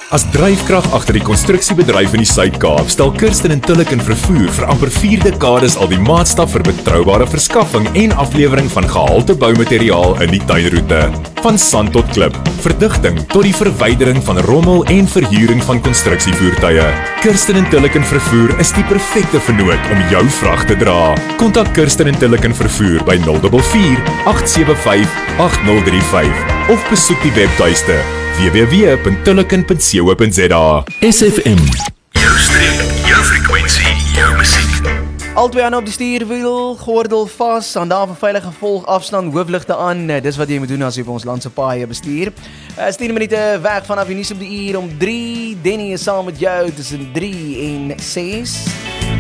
As dryfkrag agter die konstruksiebedryf in die Suid-Kaap, stel Kirsten en Tulliken Vervoer vir amper 4 dekades al die maatstaf vir betroubare verskaffing en aflewering van gehalte boumateriaal in die tuinroete. Van sand tot klip, verdigting tot die verwydering van rommel en verhuuring van konstruksievoertuie. Kirsten en Tulliken Vervoer is die perfekte vennoot om jou vrag te dra. Kontak Kirsten en Tulliken Vervoer by 044 875 8035 of besoek die webtuiste www.tulliken.co.za. SFM. Jou streek, jou frekwensie, jou musiek. Albei aan op die stuurwiel, gordel vas, handaar van veilige volg, afstand, hoofligte aan. Dis wat jy moet doen as jy op ons land se paaie bestuur. 10 minute weg vanaf die nuus op die uur om 3. Denny is saam met jou tussen 3 en 6.